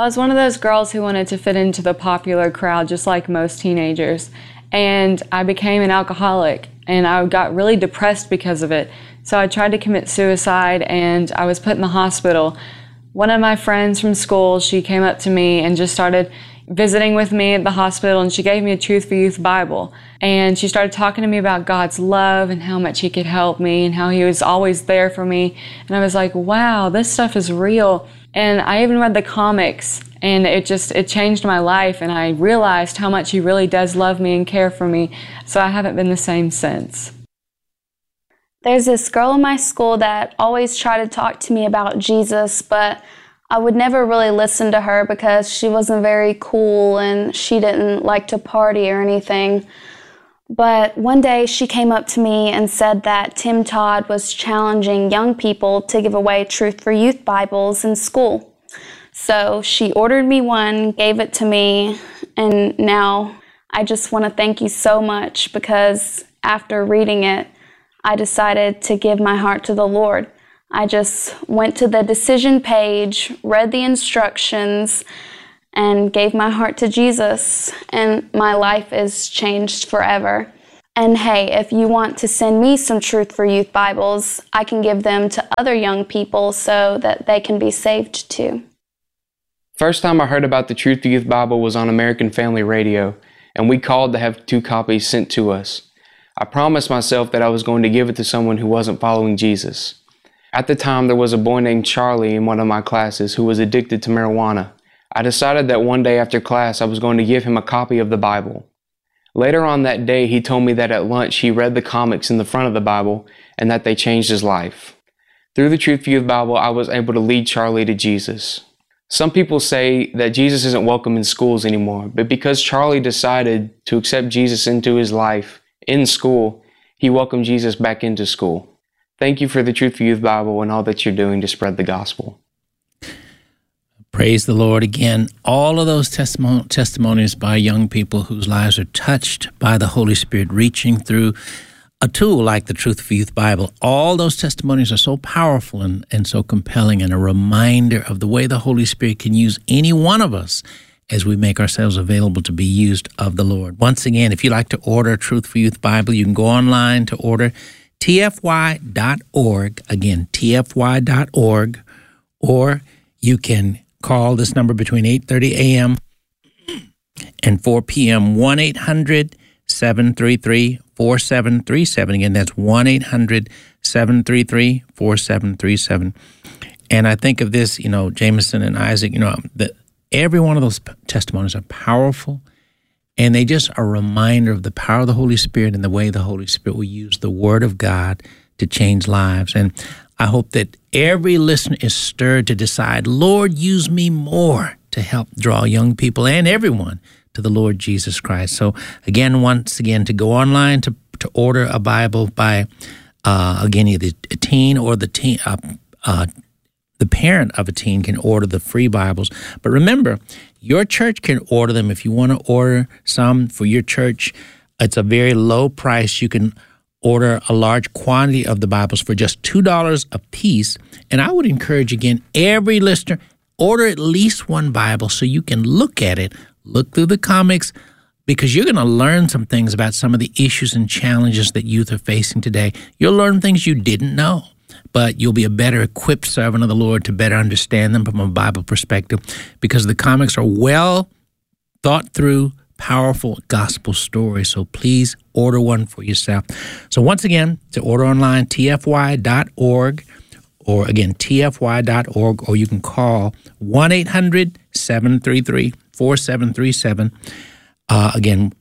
I was one of those girls who wanted to fit into the popular crowd, just like most teenagers. And I became an alcoholic, and I got really depressed because of it. So I tried to commit suicide, and I was put in the hospital. One of my friends from school, she came up to me and just started visiting with me at the hospital, and she gave me a Truth for Youth Bible. And she started talking to me about God's love and how much He could help me and how He was always there for me. And I was like, wow, this stuff is real. And I even read the comics, and it changed my life, and I realized how much He really does love me and care for me. So I haven't been the same since. There's this girl in my school that always tried to talk to me about Jesus, but I would never really listen to her because she wasn't very cool and she didn't like to party or anything. But one day she came up to me and said that Tim Todd was challenging young people to give away Truth for Youth Bibles in school. So she ordered me one, gave it to me, and now I just want to thank you so much, because after reading it, I decided to give my heart to the Lord. I just went to the decision page, read the instructions, and gave my heart to Jesus, and my life is changed forever. And hey, if you want to send me some Truth for Youth Bibles, I can give them to other young people so that they can be saved too. First time I heard about the Truth for Youth Bible was on American Family Radio, and we called to have 2 copies sent to us. I promised myself that I was going to give it to someone who wasn't following Jesus. At the time, there was a boy named Charlie in one of my classes who was addicted to marijuana. I decided that one day after class I was going to give him a copy of the Bible. Later on that day, he told me that at lunch he read the comics in the front of the Bible and that they changed his life. Through the Truth for Youth Bible, I was able to lead Charlie to Jesus. Some people say that Jesus isn't welcome in schools anymore, but because Charlie decided to accept Jesus into his life in school, he welcomed Jesus back into school. Thank you for the Truth for Youth Bible and all that you're doing to spread the gospel. Praise the Lord again. All of those testimonies by young people whose lives are touched by the Holy Spirit reaching through a tool like the Truth for Youth Bible. All those testimonies are so powerful and so compelling, and a reminder of the way the Holy Spirit can use any one of us as we make ourselves available to be used of the Lord. Once again, if you'd like to order a Truth for Youth Bible, you can go online to order tfy.org. Again, tfy.org. Or you can call this number between 8:30 a.m. and 4 p.m., 1-800-733-4737. Again, that's 1-800-733-4737. And I think of this, Jameson and Isaac, that every one of those testimonies are powerful, and they just are a reminder of the power of the Holy Spirit and the way the Holy Spirit will use the Word of God to change lives. And I hope that every listener is stirred to decide, Lord, use me more to help draw young people and everyone to the Lord Jesus Christ. So again, once again, to go online to order a Bible by, again, either a teen or the parent of a teen can order the free Bibles. But remember, your church can order them. If you want to order some for your church, it's a very low price. You can order a large quantity of the Bibles for just $2 a piece. And I would encourage, again, every listener, order at least one Bible so you can look at it, look through the comics, because you're going to learn some things about some of the issues and challenges that youth are facing today. You'll learn things you didn't know, but you'll be a better equipped servant of the Lord to better understand them from a Bible perspective, because the comics are well thought through, powerful gospel stories. So please order one for yourself. So once again, to order online, tfy.org, or again, tfy.org, or you can call 1-800-733-4737. Again,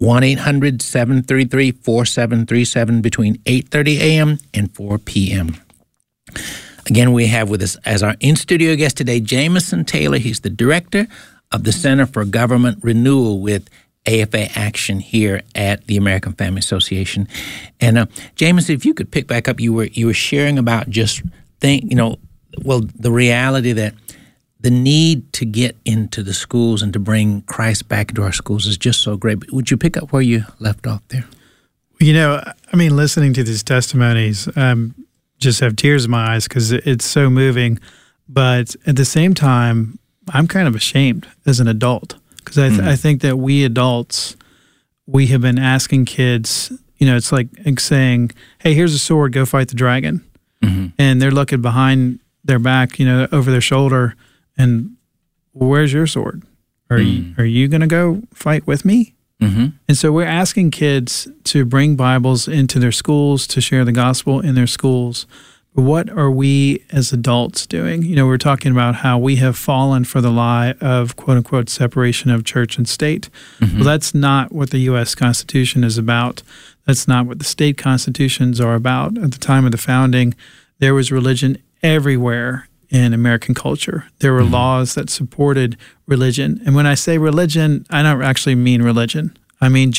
1-800-733-4737 between 8:30 a.m. and 4 p.m. Again, we have with us as our in-studio guest today, Jameson Taylor. He's the director of the Center for Government Renewal with AFA Action here at the American Family Association. And Jameson, if you could pick back up, you were sharing about just the reality that the need to get into the schools and to bring Christ back into our schools is just so great. But would you pick up where you left off there? Listening to these testimonies, just have tears in my eyes because it's so moving. But at the same time, I'm kind of ashamed as an adult because I think that we adults, we have been asking kids, it's like saying, hey, here's a sword, go fight the dragon. And they're looking behind their back, over their shoulder, and where's your sword? Are you going to go fight with me? And so we're asking kids to bring Bibles into their schools, to share the gospel in their schools. But what are we as adults doing? We're talking about how we have fallen for the lie of quote unquote separation of church and state. Well, that's not what the U.S. Constitution is about. That's not what the state constitutions are about. At the time of the founding, there was religion everywhere in American culture. There were laws that supported religion. And when I say religion, I don't actually mean religion. I mean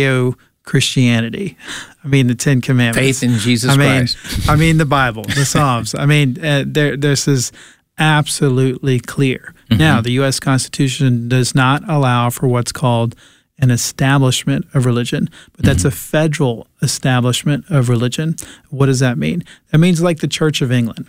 Judeo-Christianity. I mean the Ten Commandments. Faith in Jesus Christ. I mean the Bible, the Psalms. I mean, this is absolutely clear. Now, the U.S. Constitution does not allow for what's called an establishment of religion, but that's a federal establishment of religion. What does that mean? That means like the Church of England.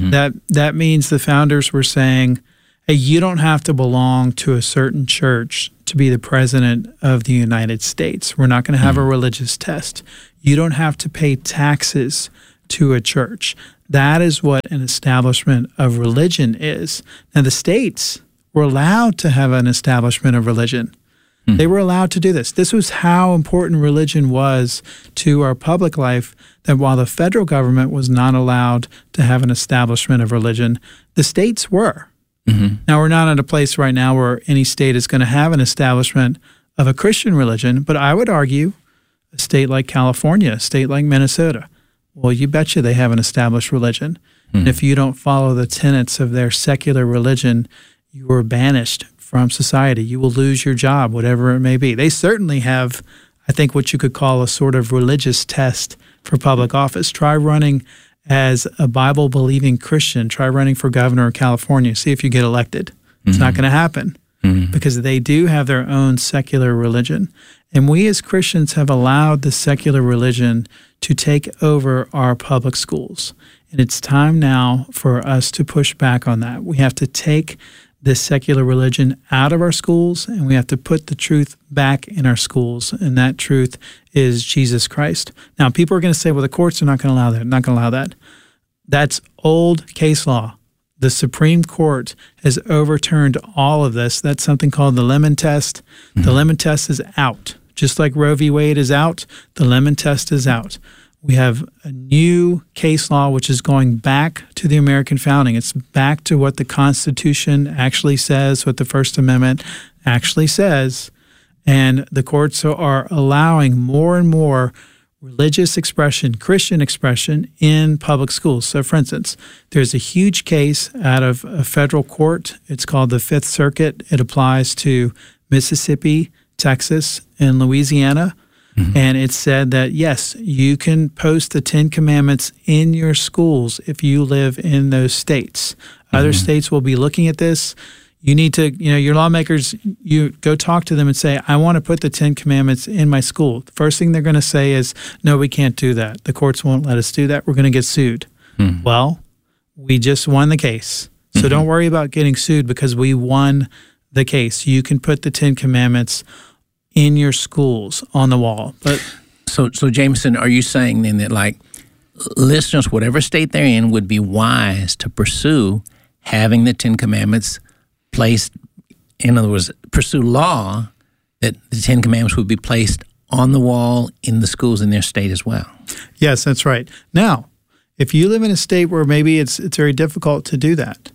That means the founders were saying, hey, you don't have to belong to a certain church to be the president of the United States. We're not going to have a religious test. You don't have to pay taxes to a church. That is what an establishment of religion is. Now, the states were allowed to have an establishment of religion. They were allowed to do this. This was how important religion was to our public life, that while the federal government was not allowed to have an establishment of religion, the states were. Now, we're not at a place right now where any state is going to have an establishment of a Christian religion, but I would argue a state like California, a state like Minnesota, well, you betcha they have an established religion. And if you don't follow the tenets of their secular religion, you are banished from society. You will lose your job, whatever it may be. They certainly have, I think, what you could call a sort of religious test for public office. Try running as a Bible-believing Christian. Try running for governor of California. See if you get elected. It's not going to happen because they do have their own secular religion. And we as Christians have allowed the secular religion to take over our public schools. And it's time now for us to push back on that. We have to take this secular religion out of our schools, and we have to put the truth back in our schools, and that truth is Jesus Christ. Now, people are going to say, well, the courts are not going to allow that. Not going to allow that. That's old case law. The Supreme Court has overturned all of this. That's something called the Lemon Test. The Lemon Test is out. Just like Roe v. Wade is out, the Lemon Test is out. We have a new case law which is going back to the American founding. It's back to what the Constitution actually says, what the First Amendment actually says. And the courts are allowing more and more religious expression, Christian expression in public schools. So, for instance, there's a huge case out of a federal court. It's called the Fifth Circuit. It applies to Mississippi, Texas, and Louisiana. And it said that, yes, you can post the Ten Commandments in your schools if you live in those states. Other states will be looking at this. You need to, your lawmakers, you go talk to them and say, I want to put the Ten Commandments in my school. The first thing they're going to say is, no, we can't do that. The courts won't let us do that. We're going to get sued. Well, we just won the case. So don't worry about getting sued because we won the case. You can put the Ten Commandments in your schools on the wall. But so Jameson, are you saying then that like listeners, whatever state they're in, would be wise to pursue having the Ten Commandments placed, in other words, pursue law that the Ten Commandments would be placed on the wall in the schools in their state as well? Yes, that's right. Now, if you live in a state where maybe it's very difficult to do that,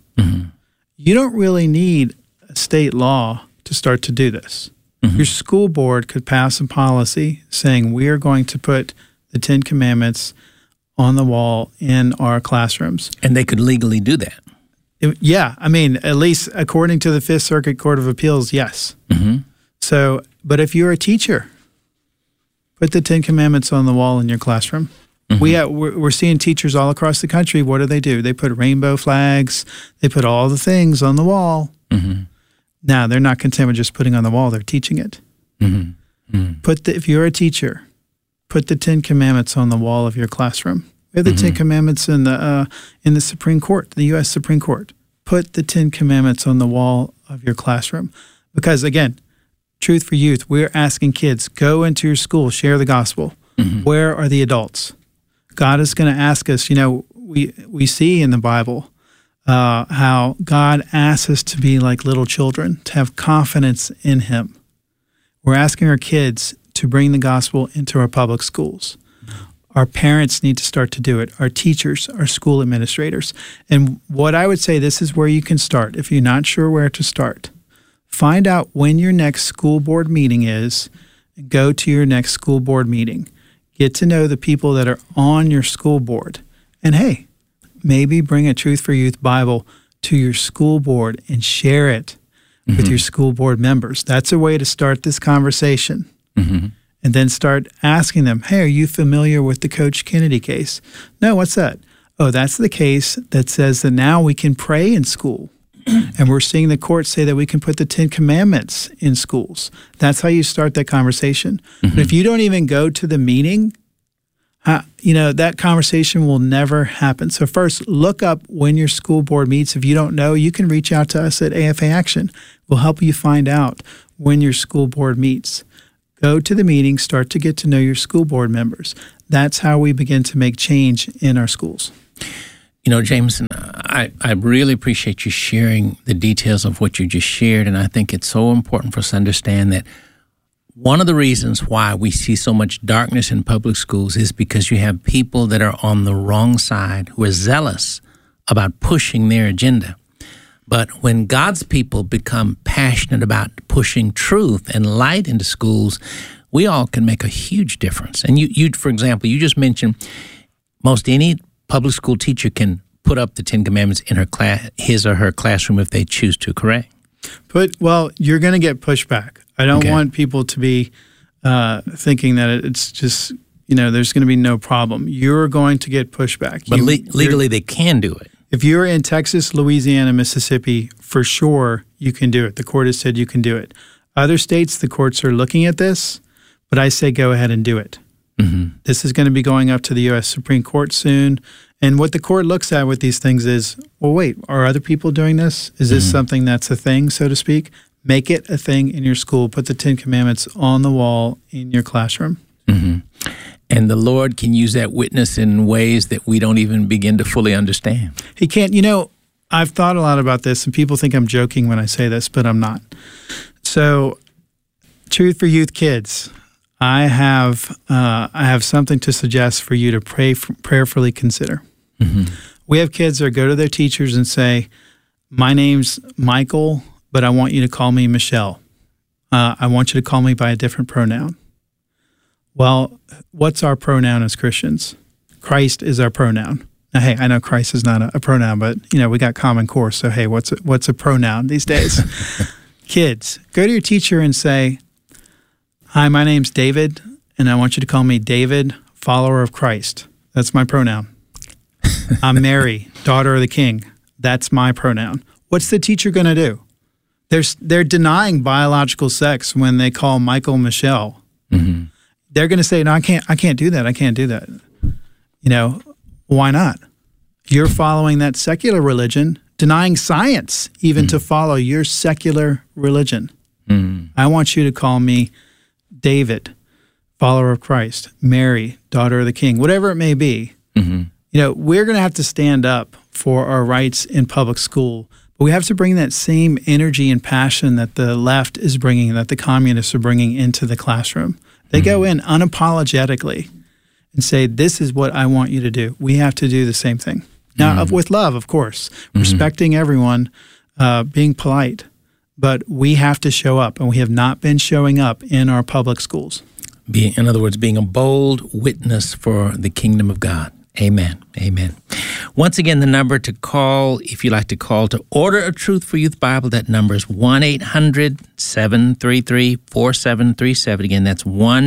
you don't really need a state law to start to do this. Your school board could pass a policy saying we are going to put the Ten Commandments on the wall in our classrooms. And they could legally do that. Yeah. I mean, at least according to the Fifth Circuit Court of Appeals, yes. So, but if you're a teacher, put the Ten Commandments on the wall in your classroom. We're seeing teachers all across the country. What do? They put rainbow flags. They put all the things on the wall. Now, they're not content with just putting on the wall. They're teaching it. If you're a teacher, put the Ten Commandments on the wall of your classroom. We have the Ten Commandments in the Supreme Court, the U.S. Supreme Court. put the 10 Commandments on the wall of your classroom. Because again, Truth for Youth, we're asking kids, go into your school, share the gospel. Mm-hmm. Where are the adults? God is going to ask us, we see in the Bible how God asks us to be like little children, to have confidence in Him. We're asking our kids to bring the gospel into our public schools. Our parents need to start to do it. Our teachers, our school administrators. And what I would say, this is where you can start. If you're not sure where to start, find out when your next school board meeting is, and go to your next school board meeting. Get to know the people that are on your school board. And hey, maybe bring a Truth for Youth Bible to your school board and share it with your school board members. That's a way to start this conversation. Mm-hmm. And then start asking them, hey, are you familiar with the Coach Kennedy case? No, what's that? Oh, that's the case that says that now we can pray in school. And we're seeing the court say that we can put the 10 Commandments in schools. That's how you start that conversation. Mm-hmm. But if you don't even go to the meeting, that conversation will never happen. So first, look up when your school board meets. If you don't know, you can reach out to us at AFA Action. We'll help you find out when your school board meets. Go to the meeting, start to get to know your school board members. That's how we begin to make change in our schools. Jameson, I really appreciate you sharing the details of what you just shared, and I think it's so important for us to understand that one of the reasons why we see so much darkness in public schools is because you have people that are on the wrong side who are zealous about pushing their agenda. But when God's people become passionate about pushing truth and light into schools, we all can make a huge difference. And you, for example, you just mentioned most any public school teacher can put up the 10 Commandments in his or her classroom if they choose to, correct? You're going to get pushback. I don't want people to be thinking that it's just, there's going to be no problem. You're going to get pushback. But legally they can do it. If you're in Texas, Louisiana, Mississippi, for sure you can do it. The court has said you can do it. Other states, the courts are looking at this, but I say go ahead and do it. Mm-hmm. This is going to be going up to the U.S. Supreme Court soon. And what the court looks at with these things is, well, wait, are other people doing this? Is this something that's a thing, so to speak? Make it a thing in your school. Put the 10 Commandments on the wall in your classroom. Mm-hmm. And the Lord can use that witness in ways that we don't even begin to fully understand. He can't. I've thought a lot about this, and people think I'm joking when I say this, but I'm not. So, Truth for Youth kids, I have something to suggest for you to prayerfully consider. Mm-hmm. We have kids that go to their teachers and say, my name's Michael, but I want you to call me Michelle. I want you to call me by a different pronoun. Well, what's our pronoun as Christians? Christ is our pronoun. Now, hey, I know Christ is not a pronoun, but we got Common Core, so hey, what's a pronoun these days? Kids, go to your teacher and say, hi, my name's David, and I want you to call me David, follower of Christ. That's my pronoun. I'm Mary, daughter of the King. That's my pronoun. What's the teacher going to do? They're denying biological sex when they call Michael Michelle. Mm-hmm. They're going to say, no, I can't do that. I can't do that. Why not? You're following that secular religion, denying science even to follow your secular religion. Mm-hmm. I want you to call me David, follower of Christ, Mary, daughter of the King, whatever it may be. Mm-hmm. We're going to have to stand up for our rights in public school, but we have to bring that same energy and passion that the left is bringing, that the communists are bringing into the classroom. They go in unapologetically and say, this is what I want you to do. We have to do the same thing. Now, with love, of course, respecting everyone, being polite, but we have to show up, and we have not been showing up in our public schools. In other words, being a bold witness for the kingdom of God. Amen. Amen. Once again, the number to call, if you'd like to call to order a Truth for Youth Bible, that number is 1-800-733-4737. Again, that's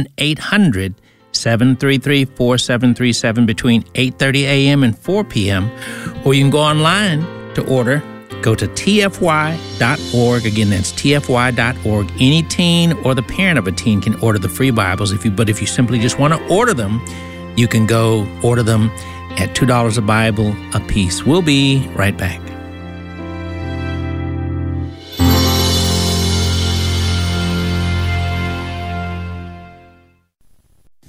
1-800-733-4737 between 8:30 a.m. and 4 p.m. Or you can go online to order. Go to tfy.org. Again, that's tfy.org. Any teen or the parent of a teen can order the free Bibles. But if you simply just want to order them, you can go order them at $2 a Bible a piece. We'll be right back.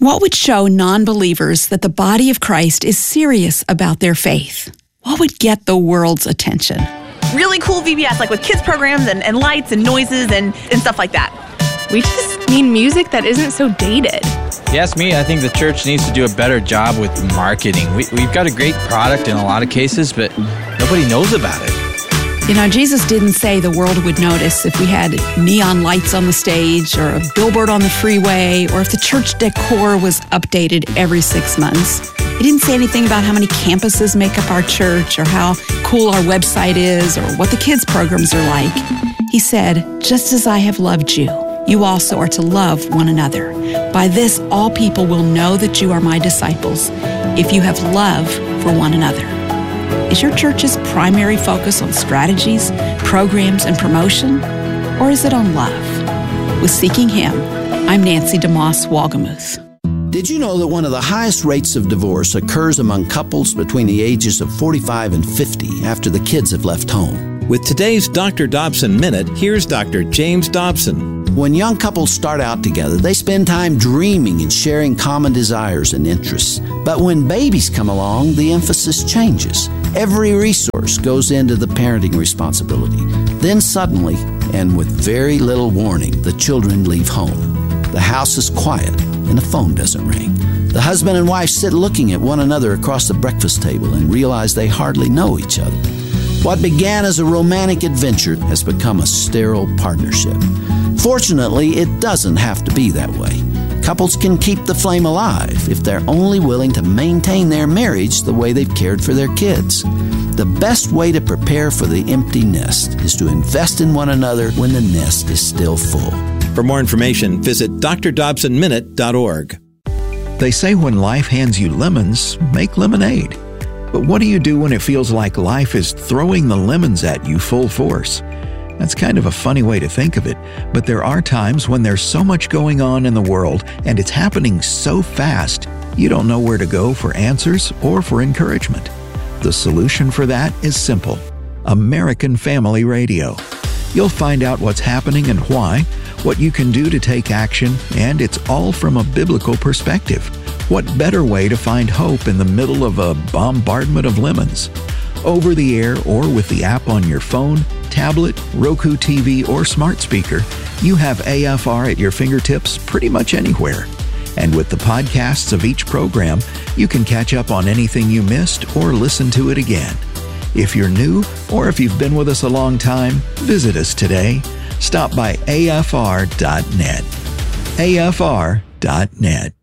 What would show non-believers that the body of Christ is serious about their faith? What would get the world's attention? Really cool VBS, like with kids programs and lights and noises and stuff like that. We just need music that isn't so dated. You ask me, I think the church needs to do a better job with marketing. We've got a great product in a lot of cases, but nobody knows about it. You know, Jesus didn't say the world would notice if we had neon lights on the stage or a billboard on the freeway or if the church decor was updated every 6 months. He didn't say anything about how many campuses make up our church or how cool our website is or what the kids' programs are like. He said, just as I have loved you, you also are to love one another. By this, all people will know that you are my disciples, if you have love for one another. Is your church's primary focus on strategies, programs, and promotion? Or is it on love? With Seeking Him, I'm Nancy DeMoss Wolgemuth. Did you know that one of the highest rates of divorce occurs among couples between the ages of 45 and 50 after the kids have left home? With today's Dr. Dobson Minute, here's Dr. James Dobson. When young couples start out together, they spend time dreaming and sharing common desires and interests. But when babies come along, the emphasis changes. Every resource goes into the parenting responsibility. Then suddenly, and with very little warning, the children leave home. The house is quiet and the phone doesn't ring. The husband and wife sit looking at one another across the breakfast table and realize they hardly know each other. What began as a romantic adventure has become a sterile partnership. Fortunately, it doesn't have to be that way. Couples can keep the flame alive if they're only willing to maintain their marriage the way they've cared for their kids. The best way to prepare for the empty nest is to invest in one another when the nest is still full. For more information, visit drdobsonminute.org. They say when life hands you lemons, make lemonade. But what do you do when it feels like life is throwing the lemons at you full force? That's kind of a funny way to think of it, but there are times when there's so much going on in the world and it's happening so fast, you don't know where to go for answers or for encouragement. The solution for that is simple: American Family Radio. You'll find out what's happening and why, what you can do to take action, and it's all from a biblical perspective. What better way to find hope in the middle of a bombardment of lemons? Over the air or with the app on your phone, tablet, Roku TV, or smart speaker, you have AFR at your fingertips pretty much anywhere. And with the podcasts of each program, you can catch up on anything you missed or listen to it again. If you're new or if you've been with us a long time, visit us today. Stop by afr.net. afr.net.